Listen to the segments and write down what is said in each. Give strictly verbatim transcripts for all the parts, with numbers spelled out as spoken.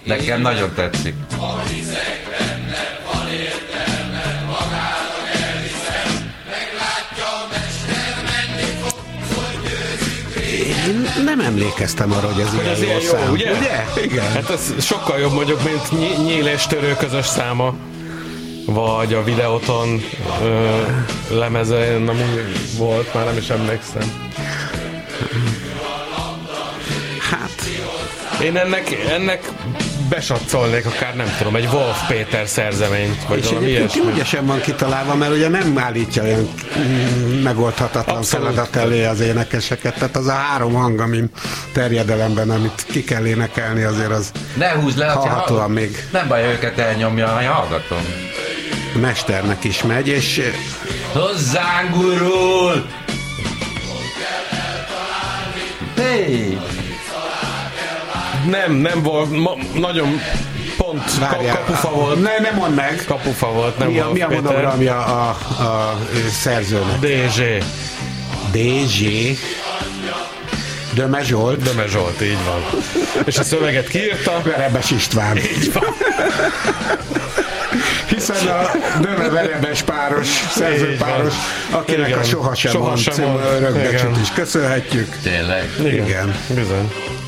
Nekem nagyon tetszik. Én nem emlékeztem arra, hogy ez Hogy ilyen ez jó ilyen szám. jó, ugye? Ugye? Igen. Hát ez sokkal jobb mondjuk, mint ny- Nyíl és Törő közös száma. Vagy a Videóton ö, lemeze, nem úgy volt, már nem is emlékszem. Hát, Én ennek, ennek besatszolnék akár, nem tudom, egy Wolf Péter szerzeményt, vagy és valami egyébként ilyesmi. ügyesen van kitalálva, mert ugye nem állítja olyan mm, megoldhatatlan Abszolút. feladat elé az énekeseket, tehát az a három hang, amin terjedelemben, amit ki kell énekelni, azért az Ne húzd le, hallhatóan ha, még nem baj, őket elnyomja, ha hallgatom. mesternek is megy, és Hozzánk gurul! Hey! Nem, nem volt, ma, nagyon pont várjál, kapufa volt. Ne, nem mondd meg! Kapufa volt, nem Mi a, Wolf mi a Péter. monogramja a, a szerzőnek? dé zsé. dé zsé Döme Zsolt, Döme Zsolt, így van. És a szöveget kiírta. Verebes István. Így van. Hiszen a Döme Verebes páros, szerzőpáros, akinek Igen. a Sohasem Soha mond sem című mond. örökbecsüt Igen. is köszönhetjük. Tényleg? Igen. Igen. Bizony.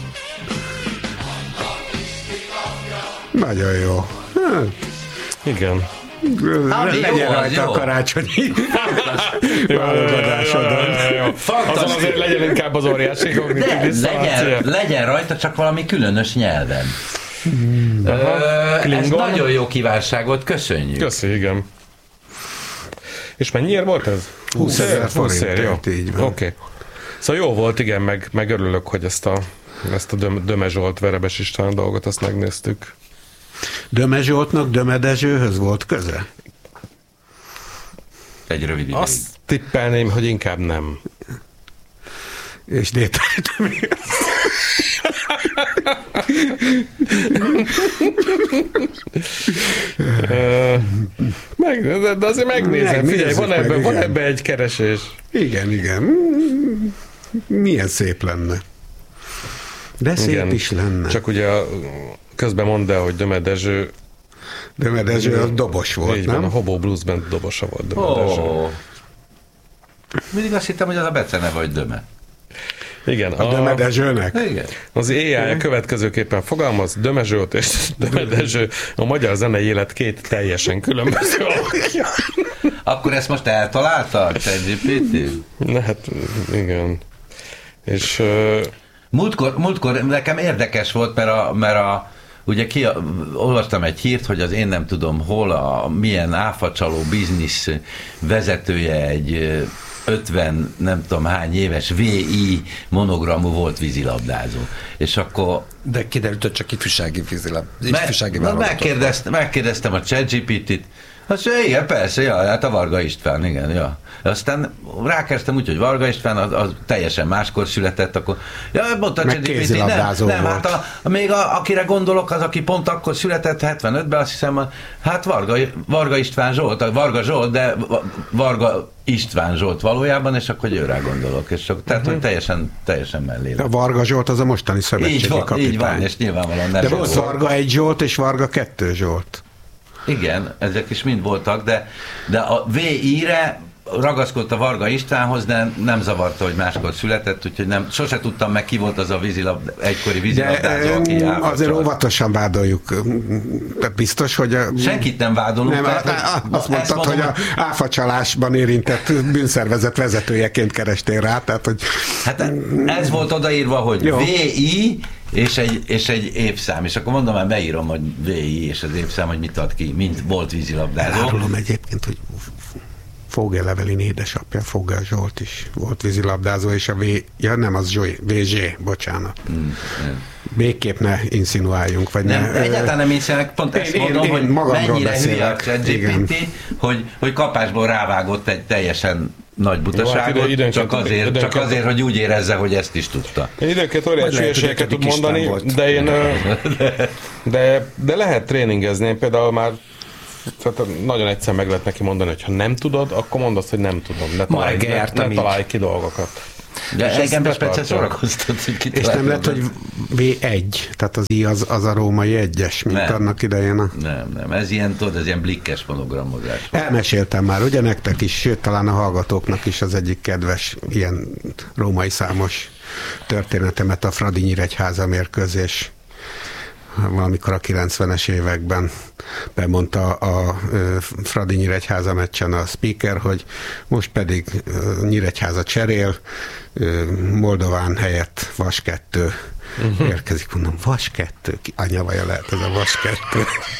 Nagyon jó. Hát, Igen. Ami legyen jó, az rajta jó. a karácsonyi Jó, válogatásodon. jó, jó, jó. Fantasztikus. Azon azért legyen inkább az óriási De kognitív legyen, disszonancia. legyen rajta csak valami különös nyelven. Ö, ez Klingon. nagyon jó kívánságot, köszönjük. Köszi, igen. És mennyiért volt ez? húszezer húszért, jó. forintért, így van. Oké. Okay. Szóval jó volt, igen, meg, meg örülök, hogy ezt a, ezt a Döm, Döme Zsolt, Verebes István dolgot, azt megnéztük. Döme Zsoltnak Döme Dezsőhöz volt köze? Egy rövid ideig. Azt tippelném, hogy inkább nem. És Détáltam. Ö, meg, de, de azért megnézem, Megnézzük figyelj, van meg, ebben, van igen. ebbe egy keresés. Igen, igen. Milyen szép lenne. De szép Igen. is lenne. Csak ugye a, közben mondd el, hogy Döme Dezső, Döme Dezső az dobos volt, így nem? van, a Hobo Blues Band dobosa volt Döme Dezső. Ó. Mindig azt hittem, hogy az a beceneve vagy Döme. Igen, A Döme Dezsőnek? Igen. az á i a következőképpen fogalmaz, Döme Zsolt és Döme Dezső a magyar zenei élet két teljesen különböző alakja. Akkor ezt most eltalálta a ChatGPT? Na hát, igen. És uh, Múltkor, múltkor nekem érdekes volt, mert a, mert a ugye ki, olvastam egy hírt, hogy az én nem tudom hol, a milyen áfacsaló biznisz vezetője egy ötven nem tudom hány éves vé i monogramú volt vízilabdázó. És akkor De kiderült, hogy csak ifjúsági vízilab. me, Ifjúsági na, válogatott. megkérdeztem, megkérdeztem a ChatGPT-t, azt mondja, igen, persze, ja, hát a Varga István, igen, ja. Aztán rákezdtem úgy, hogy Varga István az, az teljesen máskor született, akkor ja, mondta a Meg ChatGPT, nem, kézilabdázó nem, volt. hát a, a, még a, akire gondolok, az, aki pont akkor született hetvenötben, azt hiszem, hát Varga, Varga István Zsolt, a Varga Zsolt, de Varga István Zsolt valójában, és akkor őrá gondolok. És akkor, tehát, hogy teljesen, teljesen mellé. A Varga Zsolt az a mostani Így szövetségi van, kapitány. így van, és nyilvánvalóan nem De volt Zsolt. Varga egy Zsolt és Varga kettő Zsolt. Igen, ezek is mind voltak, de, de a vé i-re ragaszkodott a Varga Istvánhoz, de nem zavarta, hogy máskor született, úgyhogy nem, sose tudtam meg, ki volt az a vízilab, egykori De vízilabdázó, aki em, áfacsolt. azért óvatosan vádoljuk. Tehát biztos, hogy a... Senkit nem vádolunk. Nem, tehát, á, á, azt mondtad, mondom, hogy a áfacsalásban érintett bűnszervezet vezetőjeként kerestél rá, tehát, hogy... Hát ez volt odaírva, hogy Jó. vé i és egy, és egy évszám, és akkor mondom, már beírom, hogy vé i és az évszám, hogy mit ad ki, mint volt vízilabdázó. Elárulom egyébként, hogy Fogel Evelin édesapja, Fogel Zsolt is volt vízilabdázó, és a V... Ja, nem, az Zsoly, vé zsé, bocsánat. Mm, Végképp ne insinuáljunk, vagy nem, ne... egyáltalán nem hiszem, pont ezt Én- én- mondom, én hogy magamról mennyire hülye a beszélek. Igen. ChatGPT, hogy, hogy kapásból rávágott egy teljesen nagy butaságot, Jó, hát időnként- csak, azért, időnként- csak azért, hogy úgy érezze, hogy ezt is tudta. én időnként Vagy óriási lehet, hogy hülyeségeket tud ötödik mondani, István volt. de én ö, de, de lehet tréningezni. Én például már tehát nagyon egyszer meg lehet neki mondani, hogy ha nem tudod, akkor mondd azt, hogy nem tudom. Ne találj, reggel ne, jártam ne így. találj ki dolgokat. De engem speciál szórakoztat, hogy ki És nem lett, hogy vé egy, tehát az I az, az a római egyes, mint nem. annak idején. A... Nem, nem, ez ilyen, tudod, ez ilyen blikkes monogramozás. Elmeséltem már, ugye nektek is, sőt, talán a hallgatóknak is az egyik kedves ilyen római számos történetemet, a Fradi-Nyíregyháza mérkőzés. Valamikor a kilencvenes években bemondta a Fradi-Nyíregyháza meccsen a speaker, hogy most pedig Nyíregyháza cserél, Moldován helyett Vas kettő uh-huh. érkezik. Mondom, Vas kettő? Ki anyavaja lehet ez a Vas kettő?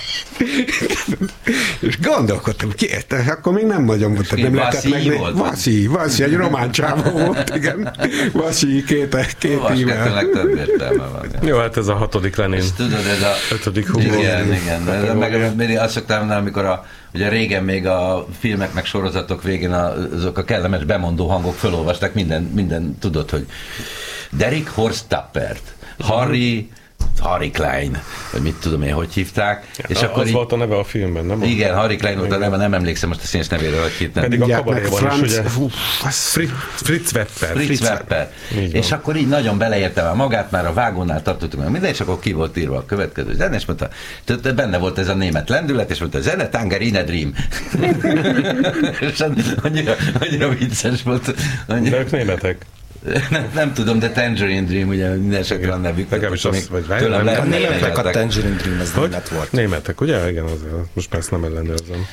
És gondolkodtam, ki érte? Akkor még nem nagyon voltak. Nem lehetett meg. Vaszi, Vaszi, egy román csávó volt, igen. Vaszi, két, két Vas kettőnek több értelme van. Jó, hát ez a hatodik Lenin. És tudod, ez a... ötödik humor. Igen, igen. Meg, meg azt szoktam mondani, amikor a, ugye régen még a filmek meg sorozatok végén azok a kellemes bemondó hangok felolvasták, minden, minden tudod, hogy Derek Horst Tappert, Harry Harry Klein, vagy mit tudom én, hogy hívták. Ja, és akkor az így, volt a neve a filmben, nem? Igen, Harry Klein volt a neve, nem emlékszem most a színes nevére, hogy hívták. Pedig a kabaréban is, ugye? Fritz, Fritz Wepper. Fritz Wepper. És akkor így nagyon beleérte már magát, már a vágónál tartottunk meg minden, és akkor ki volt írva a következő zene, és mondta, benne volt ez a német lendület, és mondta, zene, Tanger in a Dream. És annyira, annyira vicces volt. Annyira... De ők németek. Nem, nem tudom, de Tangerine Dream, ugye minden esetre a nevük. Legalábbis az, vagy tőlem lehet. A németek a Tangerine Dream, ez német volt. Németek, ugye? Igen, azért. Most már ezt nem ellenőrzöm.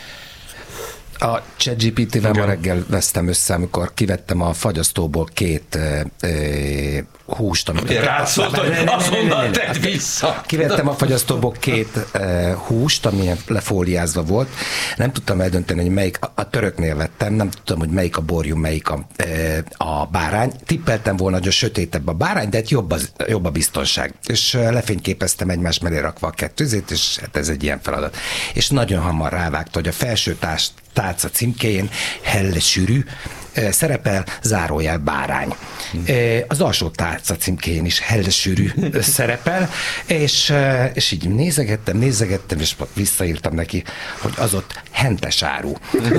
A ChatGPT-vel ma reggel vesztem össze, amikor kivettem a fagyasztóból két e, e, húst, amit... Rászólt, hogy azonnal tedd vissza! Kivettem a fagyasztóból két e, húst, ami lefóliázva volt. Nem tudtam eldönteni, hogy melyik, a, a töröknél vettem, nem tudtam, hogy melyik a borjú, melyik a, e, a bárány. Tippeltem volna, hogy a sötétebb a bárány, de jobb, az, jobb a biztonság. És lefényképeztem egymás mellé rakva a kettőzét, és hát ez egy ilyen feladat. És nagyon hamar rávágta, hogy a felső társ tálca címkéjén helle sűrű, szerepel zárójel bárány. Az alsó tálca címkéjén is helle sűrű szerepel, és, és így nézegettem, nézegettem, és visszaírtam neki, hogy az ott hentes áru.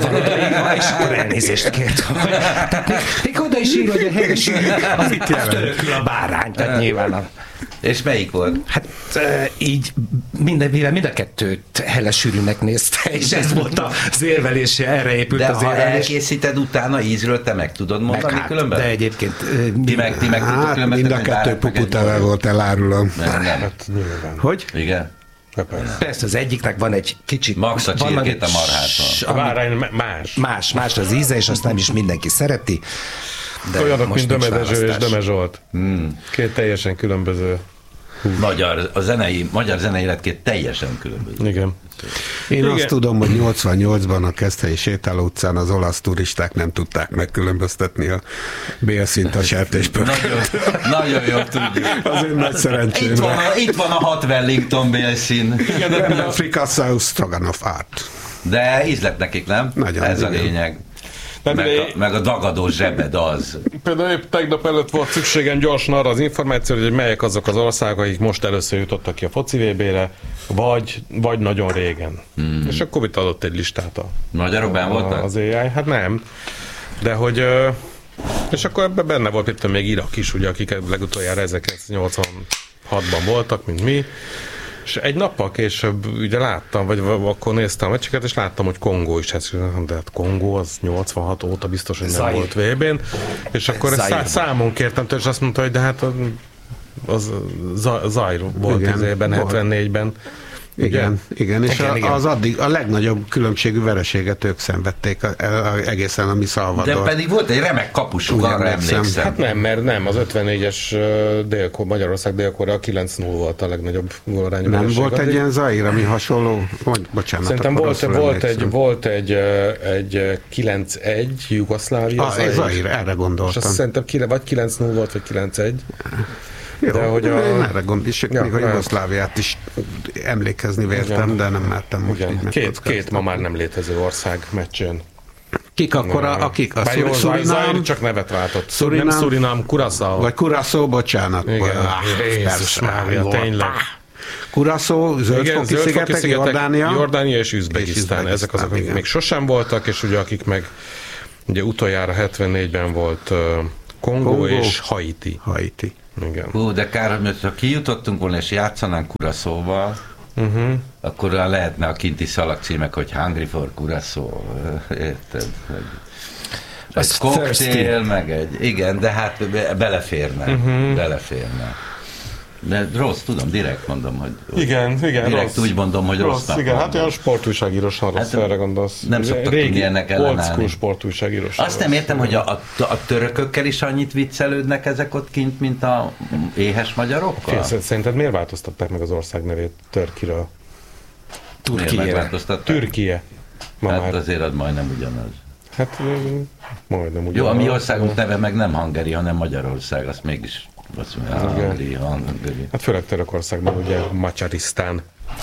És akkor elnézést kért. Tehát még, még oda is ír, hogy a helle sűrű, az itt törökül a bárány, tehát nyilván a... És melyik volt? Hát így minden, mivel mind a kettőt hellesűrűnek nézte, és ez volt az érvelése, erre épült de az érvelés. De ha elkészíted utána ízről, te meg tudod mondani meg, hát, különben? De egyébként... Ti meg, ti meg hát, tudod különben? Mind a kettő puputával volt, elárulom. Nem, nem. Hát, hogy? Igen. Persze, az egyiknek van egy kicsit... Max a csirkét a marhától. A bárány más. Más, más az íze, és azt nem is mindenki szereti. De olyanok, mint Dömedezső és Döme Zsolt. Hmm. Két teljesen különböző. Magyar, a zenei, magyar zenei életkét teljesen különböző. Igen. Én Igen. azt tudom, hogy nyolcvannyolcban a Keszthelyi Sétáló utcán az olasz turisták nem tudták megkülönböztetni a bélszint a sertésből. Nagyon, nagyon jól tudjuk. Az én nagy szerencsém. Itt van a, itt van a hat Wellington bélszín. Igen, Frikasszaus Stroganoff art. De ízlet nekik, nem? Nagyon, ez igen. a lényeg. Nem, meg, a, meg a dagadó zsebed az. Például épp tegnap előtt volt szükségem gyorsan arra az információra, hogy melyek azok az országok, akik most először jutottak ki a foci vé bé-re, vagy, vagy nagyon régen. Hmm. És akkor mit adott egy listát a... Magyarokban voltak? Az á i. Hát nem. De hogy... És akkor ebben benne volt itt még Irak is, ugye, akik legutoljára ezerkilencszáznyolcvanhatban voltak, mint mi. És egy nappal később ugye láttam, vagy akkor néztem a meccseket, és láttam, hogy Kongó is, de hát Kongó az nyolcvanhat óta biztos, hogy nem Zaire. Volt vé bén, és akkor ezt szá- számon kértem tőle, és azt mondta, hogy de hát az Zaire volt izében, hetvennégyben. Igen, igen, és igen, a, igen. az addig a legnagyobb különbségű vereséget ők szenvedték a, a, a, egészen a mi Salvador. De pedig volt egy remek kapusuk, Ugyan arra emlékszem. emlékszem. Hát nem, mert nem, az ötvennégyes Dél- Magyarország Dél-Korea kilenc null volt a legnagyobb gólarányú Nem vereség. volt egy addig. ilyen Zaire, ami hasonló? Vagy, bocsánat, Szerintem volt, rosszul volt, egy, emlékszem. volt egy, egy kilenc egy Jugoszlávia. Ah, ez Zaire, erre És gondoltam. azt szerintem kile, vagy kilenc null volt, vagy kilenc egy. Jó, de hogy a... én erre gondoltam, és ja, még a Jugoszláviát is emlékezni véltem, igen. De nem mertem most igen. így két, két ma már nem létező ország meccsén. Kik akkor, a, akik? A Szur- Surinám? csak nevet váltott. Surinám? Nem Surinám, Curaçao. Vagy Curaçao, bocsánat. Igen, Ah, Jézus Mária, tényleg. Curaçao, Zöldfoki szigetek, Jordánia. Jordánia és Üzbegisztán. Ezek azok, akik még sosem voltak, és ugye akik meg ugye utoljára hetvennégyben volt uh, Kongó, Kongó és Haiti. Haiti. Igen. Hú, de kár, hogy ha kijutottunk volna és játszanánk Curaçaóval, Uh-huh. akkor lehetne a kinti szalagcímek, hogy Hungry for Curaçao, érted? Egy koktél, meg egy, igen, de hát be, beleférne, uh-huh. beleférne. De rossz, tudom, direkt mondom, hogy... Igen, igen, direkt rossz. úgy mondom, hogy rossz. Rossz, igen, hát olyan sportújságírósan rossz, hát, erre gondolsz. Nem szoktak régi, tudni ennek ellenállni. sportújságírósan Azt nem értem, hogy a, a, a törökökkel is annyit viccelődnek ezek ott kint, mint a éhes magyarokkal? Fél, szerinted miért változtatták meg az ország nevét Törkiről? Turkiére. Türkie. Ma Hát már. azért az majdnem ugyanaz. Hát majdnem ugyanaz. Jó, a mi országunk neve meg nem Hungary, hanem Magyarország, azt mégis azt mondja, Hungary, Hungary. Hát főleg Törökországban ugye Macsarisztán.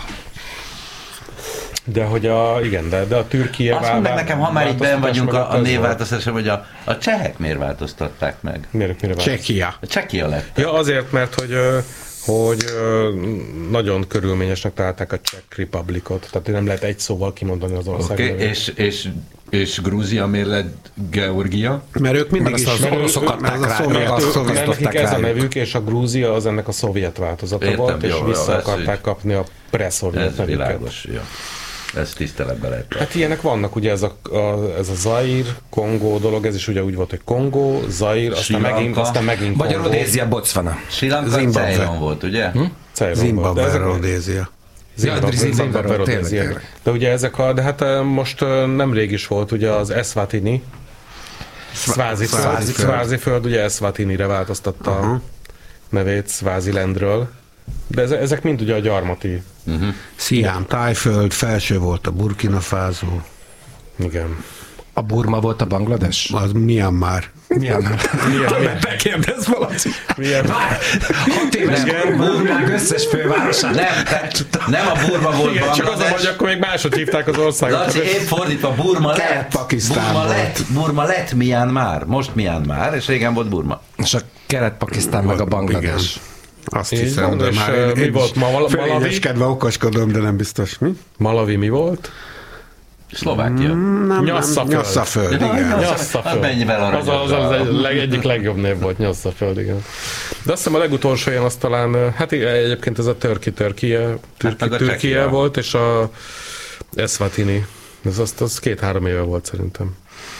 De hogy a, igen, de, de a Türkie... Azt mondd meg nekem, ha már így benn vagyunk a, a névváltoztatásra, hogy a, a csehek miért változtatták meg? Miért, miért Csehia. A Csehia lett. Ja, azért, mert hogy, hogy nagyon körülményesnek találták a Czech Republicot, tehát nem lehet egy szóval kimondani az ország. Oké, okay, és, és, és Grúzia miért lett Georgia? Mert ők mindig Mert is az oroszok adták rá, meg azt Mert nekik ez a rájuk. nevük, és a Grúzia az ennek a szovjet változata Értem, volt, és jó, jó, vissza ez akarták így- kapni a pre-szovjet Ez nevüket. világos, jó. Ez tiszteletbe lehet. Hát ilyenek vannak, ugye ez a, a, ez a Zaire, Kongó dolog, ez is ugye úgy volt, hogy Kongó, Zaire, aztán Sri Lanka. megint, aztán megint Magyar Kongó. Rodézia, Botswana. Sri Lanka Zimbabwe. Ceylon volt, ugye? Hm? Ceylon volt. De Zimbabwe, ezek- Rodézia. Zimbabwe, Ja, Zimbabwe, Zimbabwe, tényleg, Rodézia. tényleg. De ugye ezek a, de hát eh, most eh, nemrég is volt ugye az Eswatini, Szvázi föld, Szvázi föld. Szvázi föld, ugye Eswatinire változtatta a nevét Swazilandről. De ez- ezek mind ugye a gyarmati. Sziám, Tájföld, felső volt a Burkina Faso, Igen. A Burma volt a Banglades? az Myanmar. Milyen? Milyen, Bekérdez valaki. milyen, Hat éves Burmák összes fővárosát. Nem, te, nem a Burma volt igen, csak az a, hogy Bangladesh. akkor még máshogy hívták az országot. Laci, csak- épp fordítva, Burma lett. Kelet-Pakisztán Burma volt. lett, Burma lett Myanmar. Most Myanmar, és régen volt Burma. És a Kelet-Pakisztán meg a Banglades. Azt Így hiszem, van, de és, már eh, én, mi én volt is ma? Val- Malawi? fölényeskedve okoskodom, de nem biztos. Mi? Malawi mi volt? Szlovákia. Nem, Nyasszaföld. nem, Nyasszaföld, igen. Nyasszaföld. Az mennyivel Az, az, az egy leg, egyik legjobb név volt, Nyasszaföld, igen. De azt hiszem a legutolsó ilyen az talán, hát igen, egyébként ez a Törki Törkie, Türki, meg a Türkie Csehia. volt, és a Eswatini. Ez azt az két-három éve volt szerintem.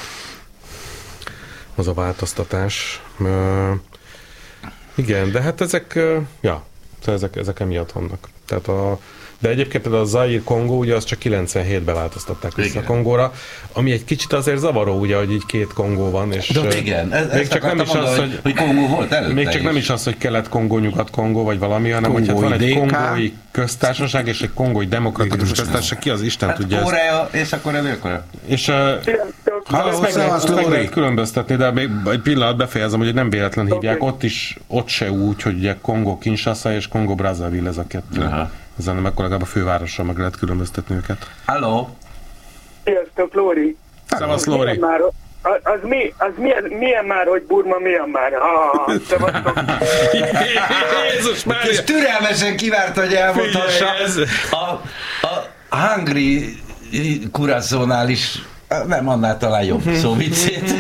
Az a változtatás. Ö, igen, de hát ezek, ö, ja, ezek, ezek emiatt vannak. Tehát a De egyébként például a Zaire Kongó, ugye az csak kilencvenhétben változtatták vissza Igen. a Kongóra, ami egy kicsit azért zavaró, ugye, hogy így két Kongó van, és De igen, ez, még ezt csak nem is akartam az, mondani, hogy hogy Kongó volt előtte még csak nem is az, hogy Kelet-Kongó, Nyugat-Kongó, vagy valami, hanem hogy hát van egy Kongói dé ká. kongói köztársaság, és egy kongói demokratikus köztársaság, ki az Isten Hát tudja ezt. Korea, Észak-Korea, Dél-Korea. És uh, ezt meg, lehet, ezt meg lehet különböztetni, de még egy pillanat befejezem, hogy nem véletlen hívják, ott is, ott se úgy, hogy ugye Kongo Kinshasa és Kongo Brazzaville ez a kettő. Aha. Ezen meg legalább a fővárosra meg lehet különböztetni őket. Halló? Sziasztok, Lóri! Szevasz, Lóri! Milyen már, az, az, mi, az milyen, milyen már, hogy Burma milyen már? Ha, szevasztok! Jézus És Mária! türelmesen kivárta, hogy elmondhassa Figyelj, ez- a, a Hungry Curaçaónál is nem annál talán jobb szó viccét.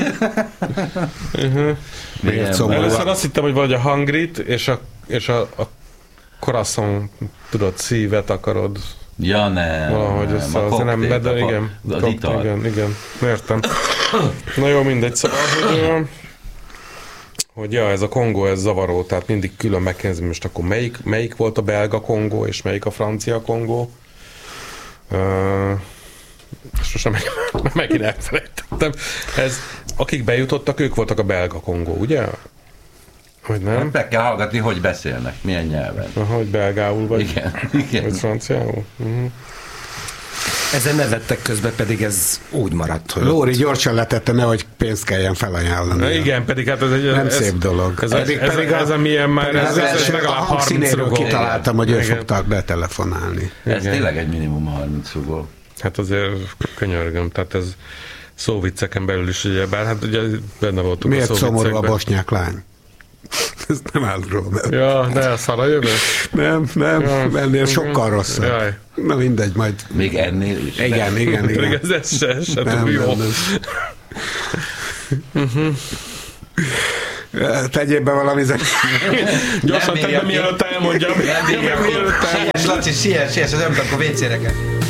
Miért szomorú? Először azt hittem, hogy vagy a hangrit, és a, és a, a corazon, tudod, szívet akarod Ja, nem. valahogy nem, össze, a az nem, koktélt, de a- igen. Az Koktél, ital. igen, igen, értem. Na jó, mindegy, szóval, hogy, ö, hogy ja, ez a Kongó, ez zavaró, tehát mindig külön megkérdezni, most akkor melyik, melyik volt a belga Kongó, és melyik a francia Kongó. Uh, és most meg, megint elfelejtettem. Ez, akik bejutottak, ők voltak a belga Kongó, ugye? Vagy nem? Meg kell hallgatni, hogy beszélnek, milyen nyelven. Aha, hogy belgául vagy, Igen, igen. vagy franciául. Uh-huh. Ezen nevettek közben, pedig ez úgy maradt, hogy Lóri gyorsan letette, nehogy pénzt kelljen felajánlani. Na igen, pedig hát ez egy... Nem ez, szép dolog. Ez, Pedig- ez, ez, pedig a- ez a milyen már... Pedig Ez, az ez, ez első, a legalább harminc hangszínéről rugó. kitaláltam, hogy ő Igen. fogtak betelefonálni. Ez Igen. tényleg egy minimum harminc rugó. Hát azért könyörgöm, tehát ez szóvicceken belül is, ugye, bár hát ugye benne voltunk Miért a szomorú a szóviccekben. bosnyák lány? Ez nem áll róla. Ja, de a Szarajövő? Nem, nem, Ja. ennél sokkal rosszabb. Jaj. Na mindegy, majd... Még ennél is. Igen, igen, Pedig igen. ez, ez se, ez se Nem, túl jó. nem, nem. Tegyél be valami zenét. Gyorsan tedd be, mielőtt elmondjam. Nem bírja. Siess, Laci, siess, siess, az ömt, akkor vécére kell.